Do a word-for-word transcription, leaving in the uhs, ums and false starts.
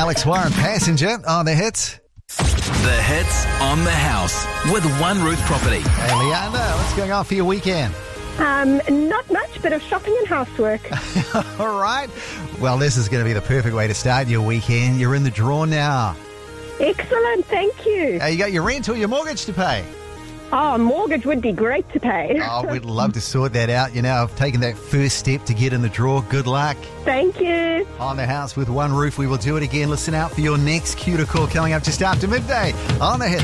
Alex Warren, Passenger on the hits. The hits on the house with One Roof Property. Hey, Leander, what's going on for your weekend? Um, not much, bit of shopping and housework. All right. Well, this is going to be the perfect way to start your weekend. You're in the draw now. Excellent, thank you. Uh, you got your rent or your mortgage to pay? Oh, mortgage would be great to pay. Oh, we'd love to sort that out. You know, I've taken that first step to get in the draw. Good luck. Thank you. On the house with One Roof, we will do it again. Listen out for your next cuter call coming up just after midday on the hits.